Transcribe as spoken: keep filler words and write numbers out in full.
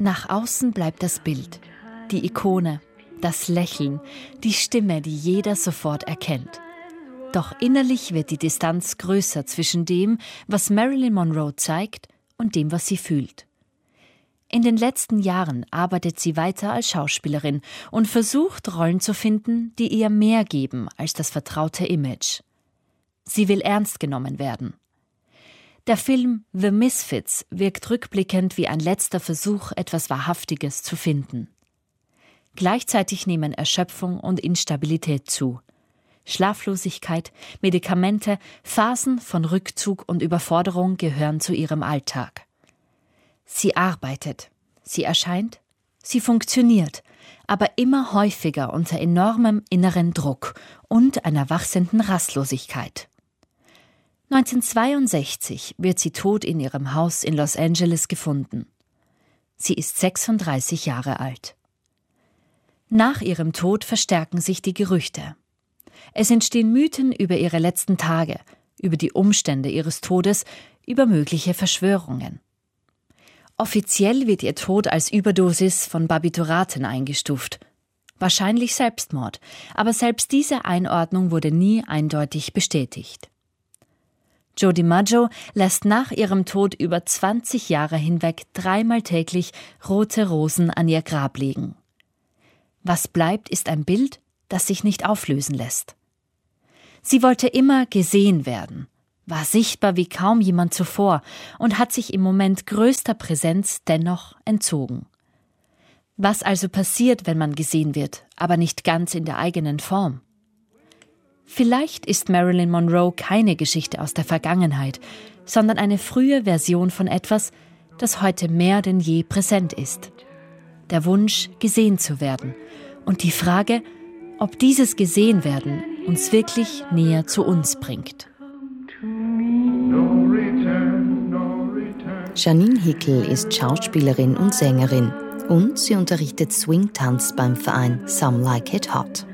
Nach außen bleibt das Bild, die Ikone, das Lächeln, die Stimme, die jeder sofort erkennt. Doch innerlich wird die Distanz größer zwischen dem, was Marilyn Monroe zeigt, und dem, was sie fühlt. In den letzten Jahren arbeitet sie weiter als Schauspielerin und versucht, Rollen zu finden, die ihr mehr geben als das vertraute Image. Sie will ernst genommen werden. Der Film The Misfits wirkt rückblickend wie ein letzter Versuch, etwas Wahrhaftiges zu finden. Gleichzeitig nehmen Erschöpfung und Instabilität zu. Schlaflosigkeit, Medikamente, Phasen von Rückzug und Überforderung gehören zu ihrem Alltag. Sie arbeitet, sie erscheint, sie funktioniert, aber immer häufiger unter enormem inneren Druck und einer wachsenden Rastlosigkeit. neunzehnhundertzweiundsechzig wird sie tot in ihrem Haus in Los Angeles gefunden. Sie ist sechsunddreißig Jahre alt. Nach ihrem Tod verstärken sich die Gerüchte. Es entstehen Mythen über ihre letzten Tage, über die Umstände ihres Todes, über mögliche Verschwörungen. Offiziell wird ihr Tod als Überdosis von Barbituraten eingestuft. Wahrscheinlich Selbstmord, aber selbst diese Einordnung wurde nie eindeutig bestätigt. Joe DiMaggio lässt nach ihrem Tod über zwanzig Jahre hinweg dreimal täglich rote Rosen an ihr Grab legen. Was bleibt, ist ein Bild, das sich nicht auflösen lässt. Sie wollte immer gesehen werden, war sichtbar wie kaum jemand zuvor und hat sich im Moment größter Präsenz dennoch entzogen. Was also passiert, wenn man gesehen wird, aber nicht ganz in der eigenen Form? Vielleicht ist Marilyn Monroe keine Geschichte aus der Vergangenheit, sondern eine frühe Version von etwas, das heute mehr denn je präsent ist. Der Wunsch, gesehen zu werden und die Frage, ob dieses Gesehenwerden uns wirklich näher zu uns bringt. Janine Hickel ist Schauspielerin und Sängerin und sie unterrichtet Swing-Tanz beim Verein Some Like It Hot.